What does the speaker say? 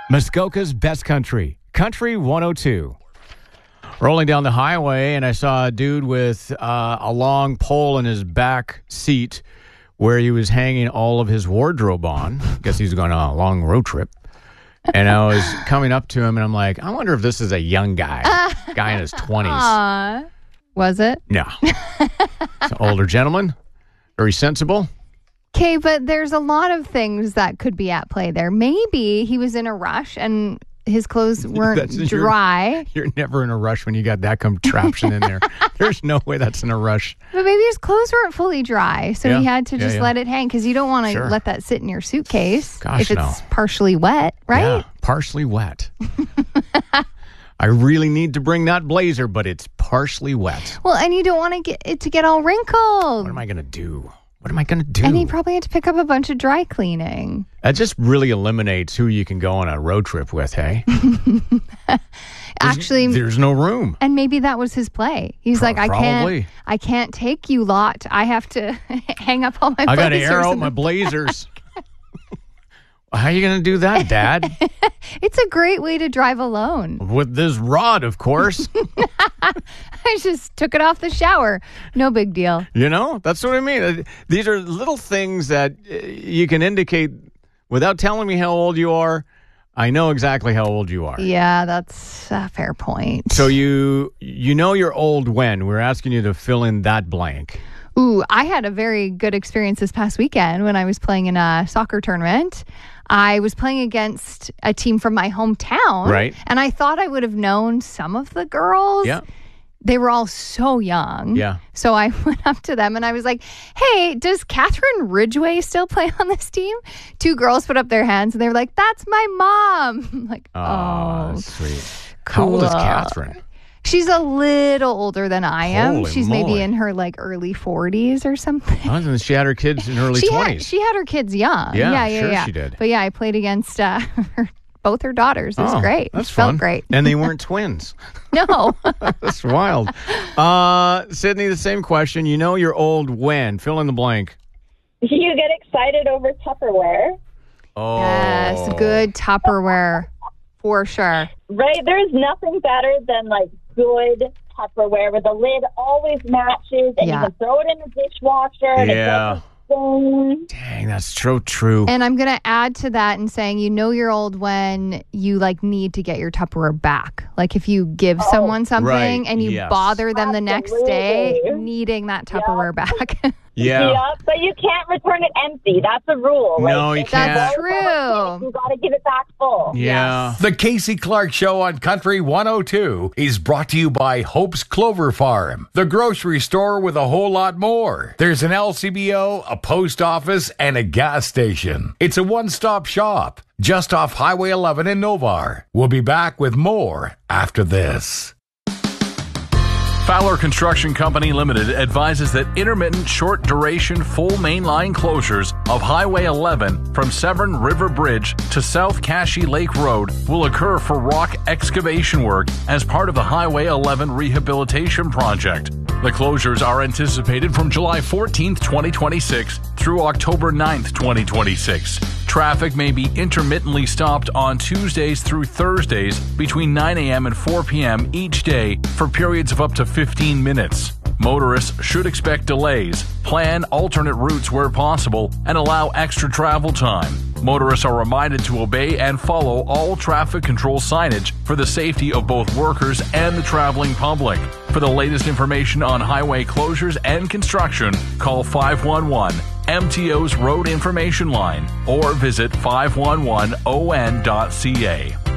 Muskoka's best country, Country 102. Rolling down the highway, and I saw a dude with a long pole in his back seat where he was hanging all of his wardrobe on. Guess he's going on a long road trip. And I was coming up to him, and I'm like, I wonder if this is a young guy in his 20s. Was it? No. It's an older gentleman, very sensible. Okay, but there's a lot of things that could be at play there. Maybe he was in a rush and his clothes weren't dry. You're never in a rush when you got that contraption in there. There's no way that's in a rush. But maybe his clothes weren't fully dry, so he had to just let it hang, because you don't want to let that sit in your suitcase if it's partially wet, right? Yeah, partially wet. I really need to bring that blazer, but it's partially wet. Well, and you don't want to get all wrinkled. What am I going to do? What am I going to do? And he probably had to pick up a bunch of dry cleaning. That just really eliminates who you can go on a road trip with, hey? Actually, there's no room. And maybe that was his play. He's like, I can't take you lot. I have to hang up all my blazers. I got to air out my blazers. How are you going to do that, Dad? It's a great way to drive alone. With this rod, of course. I just took it off the shower. No big deal. You know, that's what I mean. These are little things that you can indicate without telling me how old you are. I know exactly how old you are. Yeah, that's a fair point. So you know you're old when? We're asking you to fill in that blank. Ooh, I had a very good experience this past weekend when I was playing in a soccer tournament. I was playing against a team from my hometown. Right. And I thought I would have known some of the girls. Yeah. They were all so young. Yeah. So I went up to them and I was like, hey, does Catherine Ridgway still play on this team? Two girls put up their hands and they were like, that's my mom. I'm like, oh, that's sweet. Cool. How old is Catherine? She's a little older than I am. Holy She's moly. maybe in her early 40s or something. Oh, and she had her kids in her early 20s. She had her kids young. Yeah, she did. But yeah, I played against both her daughters. It was great. That's felt fun. Great. And they weren't twins. No. That's wild. Sydney, the same question. You know you're old when? Fill in the blank. You get excited over Tupperware. Oh. Yes, good Tupperware. For sure. Right? There's nothing better than good Tupperware where the lid always matches and you can throw it in the dishwasher and it doesn't stain. Dang, that's so true. And I'm going to add to that and saying, you know you're old when you need to get your Tupperware back. Like if you give someone something and you bother them the next day needing that Tupperware back. Yeah. But you can't return it empty. That's a rule. No, you can't. That's true. You got to give it back full. Yeah. Yes. The Casey Clark Show on Country 102 is brought to you by Hope's Clover Farm, the grocery store with a whole lot more. There's an LCBO, a post office, and a gas station. It's a one-stop shop just off Highway 11 in Novar. We'll be back with more after this. Fowler Construction Company Limited advises that intermittent short-duration full mainline closures of Highway 11 from Severn River Bridge to South Cashie Lake Road will occur for rock excavation work as part of the Highway 11 rehabilitation project. The closures are anticipated from July 14th, 2026 through October 9th, 2026. Traffic may be intermittently stopped on Tuesdays through Thursdays between 9 a.m. and 4 p.m. each day for periods of up to 15 minutes. Motorists should expect delays, plan alternate routes where possible, and allow extra travel time. Motorists are reminded to obey and follow all traffic control signage for the safety of both workers and the traveling public. For the latest information on highway closures and construction, call 511 MTO's Road Information Line or visit 511on.ca.